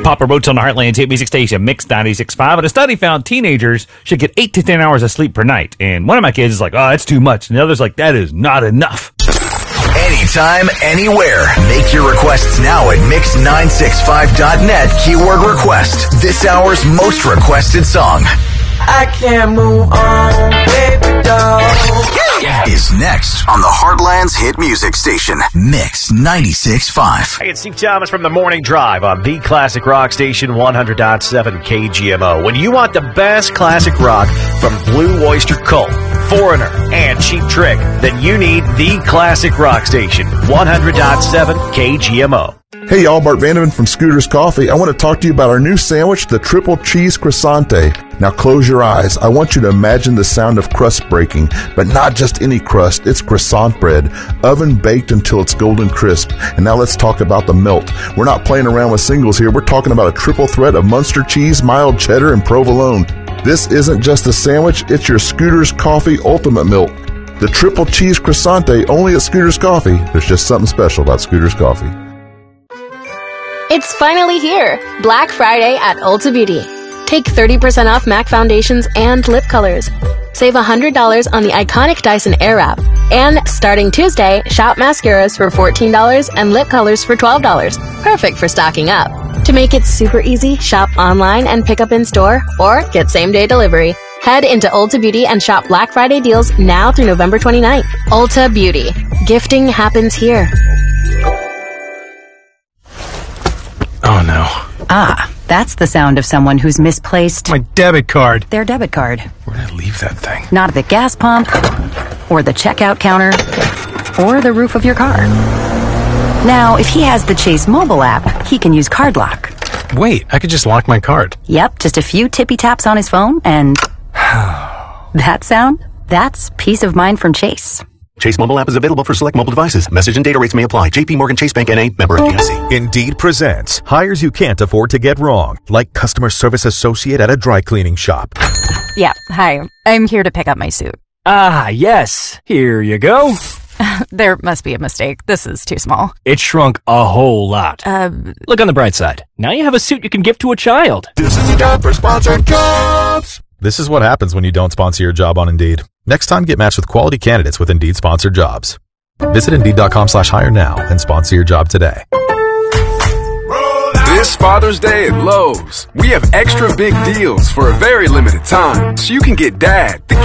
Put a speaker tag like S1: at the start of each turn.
S1: Papa Roach on the Heartland's hit music station, Mix 96.5. And a study found teenagers should get 8 to 10 hours of sleep per night. And one of my kids is like, oh, that's too much. And the other's like, that is not enough.
S2: Anytime, anywhere. Make your requests now at mix965.net. Keyword request. This hour's most requested song.
S3: I can't move on, baby doll.
S2: Is next on the Heartland's hit music station, Mix 96.5.
S4: Hey, it's Steve Thomas from the Morning Drive on the classic rock station 100.7 KGMO. When you want the best classic rock from Blue Oyster Cult, Foreigner, and Cheap Trick, then you need the classic rock station 100.7 KGMO.
S5: Hey y'all, Bart Vanderman from Scooter's Coffee. I want to talk to you about our new sandwich, the Triple Cheese Croissante. Now close your eyes. I want you to imagine the sound of crust breaking, but not just any crust. It's croissant bread, oven baked until it's golden crisp. And now let's talk about the melt. We're not playing around with singles here. We're talking about a triple threat of Munster cheese, mild cheddar, and provolone. This isn't just a sandwich. It's your Scooter's Coffee ultimate milk. The Triple Cheese Croissante, only at Scooter's Coffee. There's just something special about Scooter's Coffee.
S6: It's finally here! Black Friday at Ulta Beauty. Take 30% off MAC foundations and lip colors. Save $100 on the iconic Dyson Airwrap. And starting Tuesday, shop mascaras for $14 and lip colors for $12. Perfect for stocking up. To make it super easy, shop online and pick up in store or get same-day delivery. Head into Ulta Beauty and shop Black Friday deals now through November 29th. Ulta Beauty. Gifting happens here.
S7: Oh, no.
S8: Ah, that's the sound of someone who's misplaced
S7: My debit card.
S8: their debit card.
S7: Where did I leave that thing?
S8: Not at the gas pump, or the checkout counter, or the roof of your car. Now, if he has the Chase mobile app, he can use Card Lock.
S7: Wait, I could just lock my card.
S8: Yep, just a few tippy taps on his phone, and that sound? That's peace of mind from Chase.
S9: Chase mobile app is available for select mobile devices. Message and data rates may apply. JP Morgan Chase Bank N.A. member FDIC.
S10: Indeed presents hires you can't afford to get wrong, like customer service associate at a dry cleaning shop.
S8: Yeah, hi. I'm here to pick up my suit.
S11: Ah, yes. Here you go.
S8: There must be a mistake. This is too small.
S11: It shrunk a whole lot. Look on the bright side. Now you have a suit you can gift to a child.
S10: This is the time for sponsored jobs. This is what happens when you don't sponsor your job on Indeed. Next time, get matched with quality candidates with Indeed sponsored jobs. Visit Indeed.com/hire now and sponsor your job today.
S12: This Father's Day at Lowe's, we have extra big deals for a very limited time, so you can get Dad the